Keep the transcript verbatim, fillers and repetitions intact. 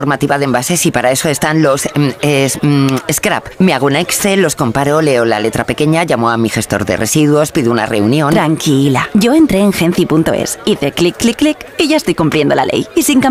normativa de envases y para eso están los mm, es, mm, scrap. Me hago un Excel, los comparo, leo la letra pequeña, llamo a mi gestor de residuos, pido una reunión. Tranquila, yo entré en Genci punto es, hice clic, clic, clic y ya estoy cumpliendo la ley. Y sin